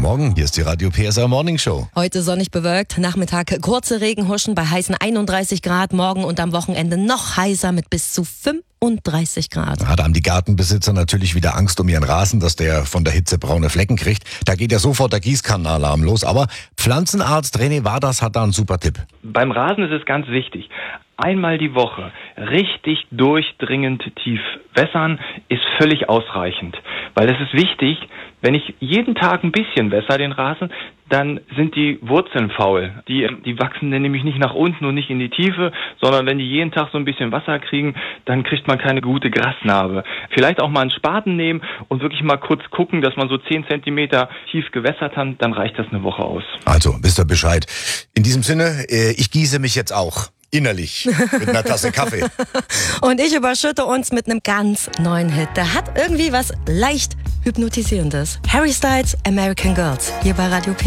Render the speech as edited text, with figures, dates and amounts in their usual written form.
Morgen, hier ist die Radio PSR Morning Show. Heute sonnig bewölkt, Nachmittag kurze Regenhuschen bei heißen 31 Grad, morgen und am Wochenende noch heißer mit bis zu 35 Grad. Da haben die Gartenbesitzer natürlich wieder Angst um ihren Rasen, dass der von der Hitze braune Flecken kriegt. Da geht ja sofort der Gießkannenalarm los. Aber Pflanzenarzt René Waders hat da einen super Tipp. Beim Rasen ist es ganz wichtig. Einmal die Woche richtig durchdringend tief wässern ist völlig ausreichend. Weil es ist wichtig, wenn ich jeden Tag ein bisschen wässer den Rasen, dann sind die Wurzeln faul. Die wachsen dann nämlich nicht nach unten und nicht in die Tiefe, sondern wenn die jeden Tag so ein bisschen Wasser kriegen, dann kriegt man keine gute Grasnarbe. Vielleicht auch mal einen Spaten nehmen und wirklich mal kurz gucken, dass man so 10 Zentimeter tief gewässert hat, dann reicht das eine Woche aus. Also, wisst ihr Bescheid. In diesem Sinne, ich gieße mich jetzt auch. Innerlich. Mit einer Tasse Kaffee. Und ich überschütte uns mit einem ganz neuen Hit. Der hat irgendwie was leicht Hypnotisierendes. Harry Styles, American Girls. Hier bei Radio P.